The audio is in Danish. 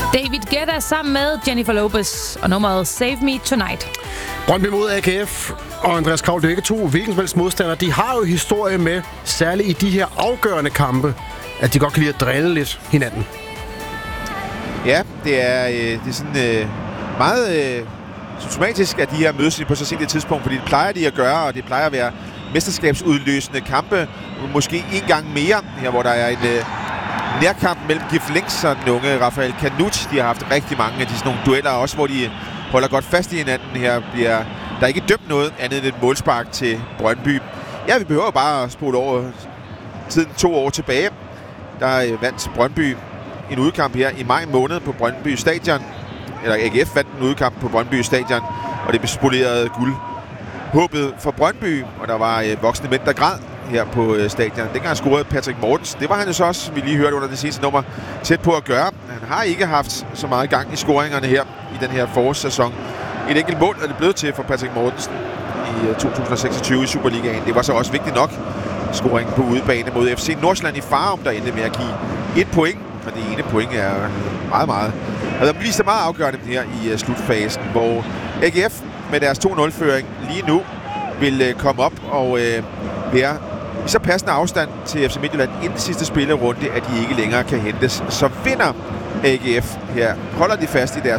David Guetta sammen med Jennifer Lopez og nummeret Save Me Tonight. Brøndby mod AGF og Andreas Kraul, det er ikke to hvilken som helst modstandere. De har jo historie med, særligt i de her afgørende kampe, at de godt kan lide at drille lidt hinanden. Ja, det er sådan meget symptomatisk, at de her mødes på så sent et tidspunkt, fordi det plejer de at gøre, og det plejer at være mesterskabsudløsende kampe, måske en gang mere, her hvor der er en nærkamp mellem Gif Links og den unge Rafael Canut. De har haft rigtig mange af de sådan nogle dueller, også hvor de holder godt fast i hinanden. Her bliver der ikke dømt noget andet end et målspark til Brøndby. Ja, vi behøver bare at spole over tiden 2 år tilbage. Der vandt Brøndby en udkamp her i maj måned på Brøndby Stadion. Eller AGF vandt en udkamp på Brøndby Stadion, og det bespolerede guld. Håbet for Brøndby, og der var voksne mænd, der græd her på stadion. Dengang scorede Patrick Mortensen. Det var han jo så også, vi lige hørte under det sidste nummer, tæt på at gøre. Han har ikke haft så meget gang i scoringerne her i den her forårssæson. Et enkelt mål er det blevet til for Patrick Mortensen i 2026 i Superligaen. Det var så også vigtigt nok. Scoringen på udebane mod FC Nordsjælland i Farum, der endte med at give 1 point. Og det ene point er meget. Og der viser meget afgørende her i slutfasen, hvor AGF med deres 2-0-føring lige nu vil komme op og være i så passende afstand til FC Midtjylland inden sidste spillerunde, at de ikke længere kan hentes. Så vinder AGF her. Holder de fast i deres